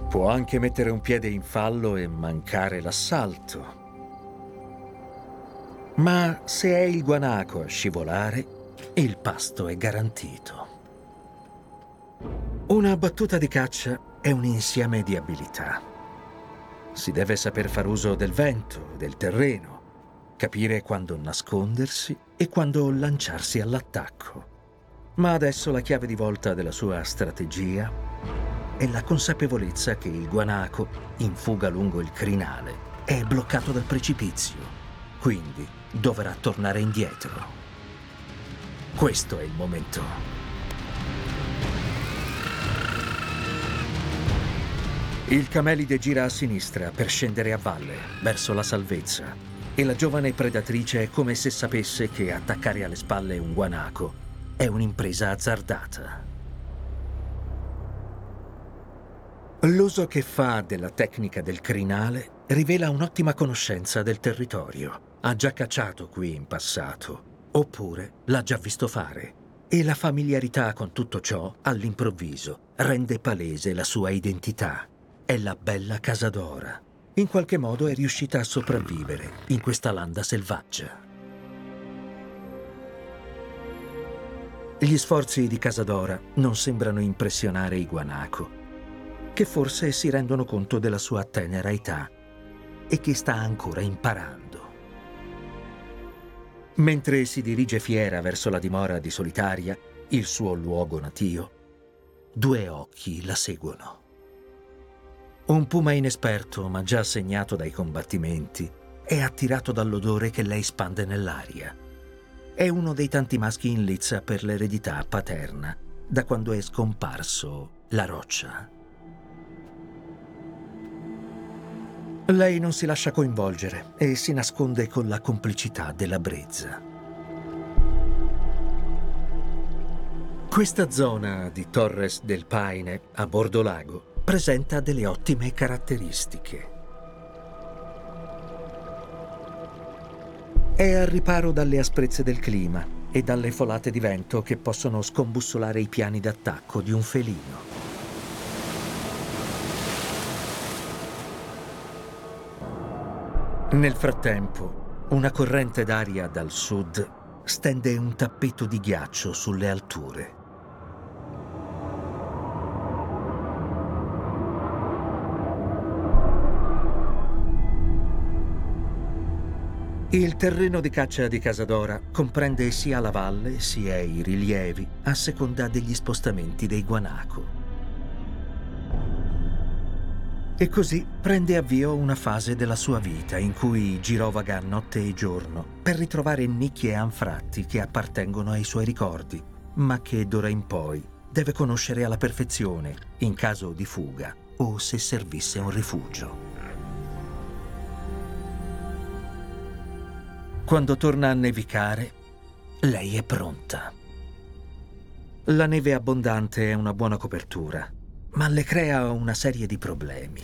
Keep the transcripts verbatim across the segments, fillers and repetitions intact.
Può anche mettere un piede in fallo e mancare l'assalto. Ma se è il guanaco a scivolare, il pasto è garantito. Una battuta di caccia è un insieme di abilità. Si deve saper far uso del vento, del terreno, capire quando nascondersi e quando lanciarsi all'attacco. Ma adesso la chiave di volta della sua strategia è la consapevolezza che il guanaco, in fuga lungo il crinale, è bloccato dal precipizio, quindi dovrà tornare indietro. Questo è il momento. Il camelide gira a sinistra per scendere a valle, verso la salvezza, e la giovane predatrice è come se sapesse che attaccare alle spalle un guanaco è un'impresa azzardata. L'uso che fa della tecnica del crinale rivela un'ottima conoscenza del territorio. Ha già cacciato qui in passato, oppure l'ha già visto fare, e la familiarità con tutto ciò, all'improvviso, rende palese la sua identità. È la bella Casadora. In qualche modo è riuscita a sopravvivere in questa landa selvaggia. Gli sforzi di Casadora non sembrano impressionare i guanaco, che forse si rendono conto della sua tenera età e che sta ancora imparando. Mentre si dirige fiera verso la dimora di Solitaria, il suo luogo natio, due occhi la seguono. Un puma inesperto, ma già segnato dai combattimenti, è attirato dall'odore che lei spande nell'aria. È uno dei tanti maschi in lizza per l'eredità paterna, da quando è scomparso la roccia. Lei non si lascia coinvolgere e si nasconde con la complicità della brezza. Questa zona di Torres del Paine, a bordo lago, presenta delle ottime caratteristiche. È al riparo dalle asprezze del clima e dalle folate di vento che possono scombussolare i piani d'attacco di un felino. Nel frattempo, una corrente d'aria dal sud stende un tappeto di ghiaccio sulle alture. Il terreno di caccia di Casadora comprende sia la valle sia i rilievi a seconda degli spostamenti dei guanaco. E così prende avvio una fase della sua vita in cui girovaga notte e giorno per ritrovare nicchie e anfratti che appartengono ai suoi ricordi, ma che d'ora in poi deve conoscere alla perfezione in caso di fuga o se servisse un rifugio. Quando torna a nevicare, lei è pronta. La neve abbondante è una buona copertura, ma le crea una serie di problemi.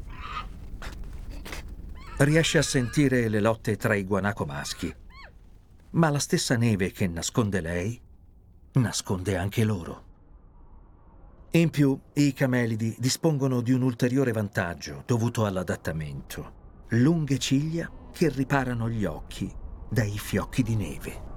Riesce a sentire le lotte tra i guanaco maschi, ma la stessa neve che nasconde lei, nasconde anche loro. In più, i camelidi dispongono di un ulteriore vantaggio dovuto all'adattamento: lunghe ciglia che riparano gli occhi dai fiocchi di neve.